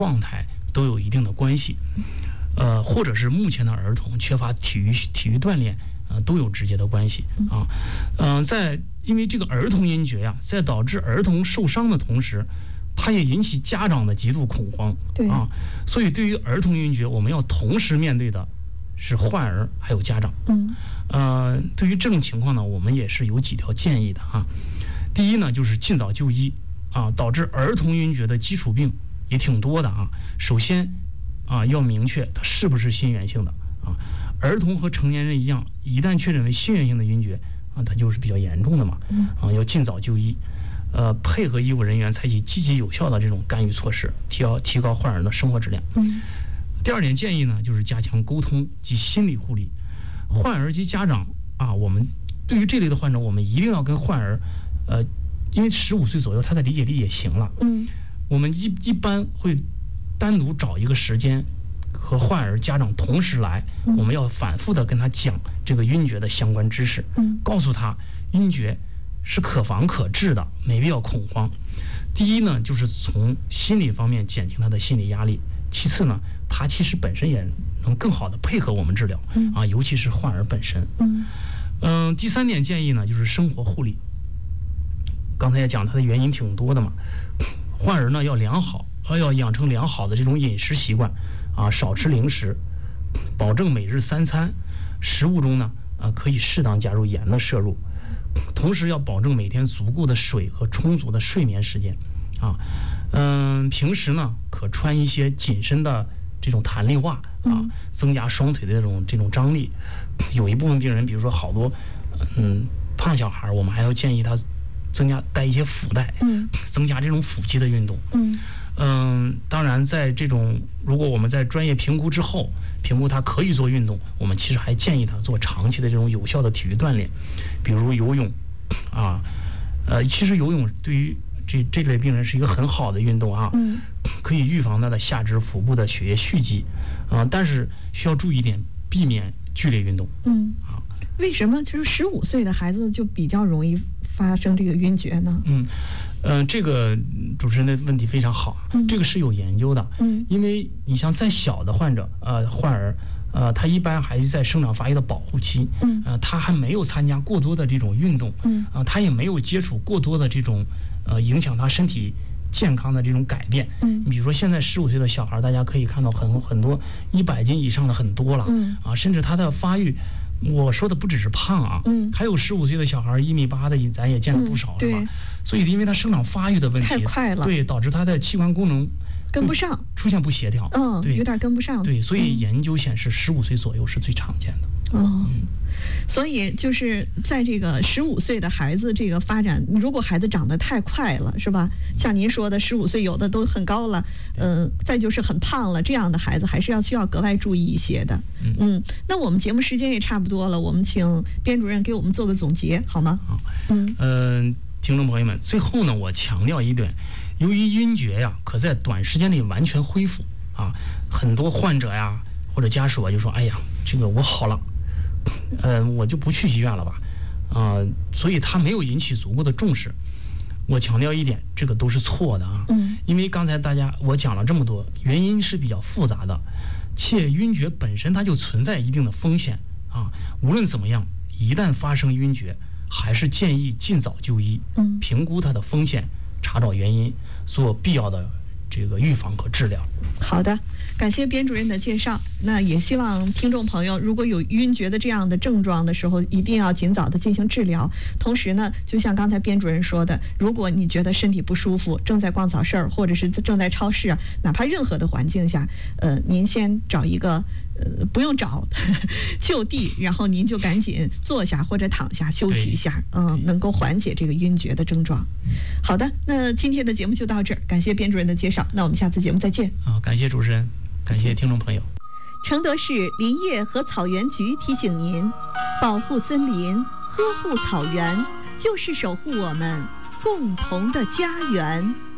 状态都有一定的关系，或者是目前的儿童缺乏体育锻炼，都有直接的关系啊。因为这个儿童晕厥呀，在导致儿童受伤的同时，它也引起家长的极度恐慌，对啊。所以对于儿童晕厥，我们要同时面对的是患儿还有家长。对于这种情况呢，我们也是有几条建议的啊。第一呢，就是尽早就医啊。导致儿童晕厥的基础病也挺多的啊。首先啊，要明确它是不是心源性的啊。儿童和成年人一样，一旦确诊为心源性的晕厥啊，它就是比较严重的嘛，要尽早就医，配合医务人员采取积极有效的这种干预措施，提高患儿的生活质量。第二点建议呢，就是加强沟通及心理护理。患儿及家长啊，我们对于这类的患者，我们一定要跟患儿，因为15岁左右他的理解力也行了，我们一般会单独找一个时间和患儿家长同时来，我们要反复的跟他讲这个晕厥的相关知识，告诉他晕厥是可防可治的，没必要恐慌。第一呢，就是从心理方面减轻他的心理压力；其次呢，他其实本身也能更好的配合我们治疗啊，尤其是患儿本身。第三点建议呢，就是生活护理。刚才也讲它的原因挺多的嘛，患儿呢要养成良好的这种饮食习惯啊，少吃零食，保证每日3餐，食物中呢可以适当加入盐的摄入，同时要保证每天足够的水和充足的睡眠时间啊。平时呢可穿一些紧身的这种弹力袜啊，增加双腿的这种张力。有一部分病人，比如说好多胖小孩，我们还要建议他带一些腹带，增加这种腹肌的运动。当然在这种如果我们在专业评估之后，评估他可以做运动，我们其实还建议他做长期的这种有效的体育锻炼，比如游泳啊。其实游泳对于这类病人是一个很好的运动啊，可以预防他的下肢腹部的血液蓄积，但是需要注意一点，避免剧烈运动。 为什么就是15岁的孩子就比较容易发生这个晕厥呢？ 这个主持人的问题非常好，这个是有研究的。因为你像再小的患儿，他一般还是在生长发育的保护期，他还没有参加过多的这种运动，他也没有接触过多的这种影响他身体健康的这种改变。你比如说现在15岁的小孩，大家可以看到很多100斤以上的很多了，甚至他的发育。我说的不只是胖啊，还有15岁的小孩1.8米的，咱也见了不少了嘛。所以因为他生长发育的问题太快了， 对，导致他的器官功能跟不上， 出现不协调，对， 有点跟不上。 对，所以研究显示15岁左右是最常见的。 所以就是在这个15岁的孩子这个发展，如果孩子长得太快了，是吧？像您说的15岁有的都很高了，再就是很胖了，这样的孩子还是需要格外注意一些的。那我们节目时间也差不多了，我们请编主任给我们做个总结好吗？ 好。听众朋友们，最后呢，我强调一点，由于晕厥呀，可在短时间内完全恢复啊，很多患者呀或者家属啊就说，哎呀，这个我好了。我就不去医院了吧，所以他没有引起足够的重视。我强调一点，这个都是错的啊，因为刚才我讲了这么多，原因是比较复杂的，且晕厥本身它就存在一定的风险啊。无论怎么样，一旦发生晕厥，还是建议尽早就医，评估它的风险，查找原因，做必要的这个预防和治疗。 好的，感谢编主任的介绍。那也希望听众朋友如果有晕厥的这样的症状的时候，一定要尽早的进行治疗。同时呢，就像刚才编主任说的，如果你觉得身体不舒服，正在逛早市儿，或者是正在超市啊，哪怕任何的环境下，您先找一个不用找就地，然后您就赶紧坐下或者躺下休息一下，能够缓解这个晕厥的症状。好的，那今天的节目就到这儿，感谢编主任的介绍，那我们下次节目再见。 感谢主持人，感谢听众朋友。 承德市林业和草原局提醒您，保护森林，呵护草原，就是守护我们共同的家园。